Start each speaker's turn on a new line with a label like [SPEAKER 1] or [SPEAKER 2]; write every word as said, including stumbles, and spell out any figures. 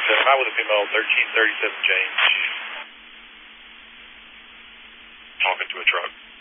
[SPEAKER 1] seven. I'm with a female, thirteen thirty-seven James. Talking to a truck.